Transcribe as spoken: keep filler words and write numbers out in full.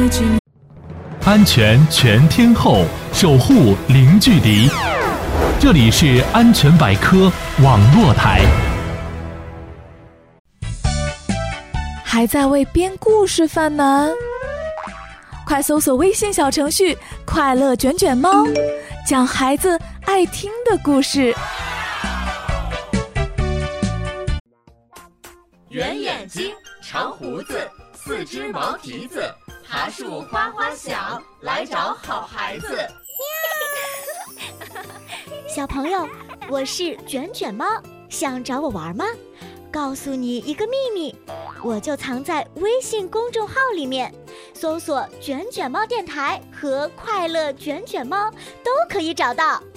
一句安全全天候，守护零距离。这里是安全百科网络台。 还在为编故事犯难？快搜索微信小程序快乐卷卷猫，讲孩子爱听的故事。 圆眼睛，长胡子，四只毛蹄子，爬树哗哗响，来找好孩子。 小朋友，我是卷卷猫，想找我玩吗？告诉你一个秘密，我就藏在微信公众号里面，搜索卷卷猫电台和快乐卷卷猫都可以找到。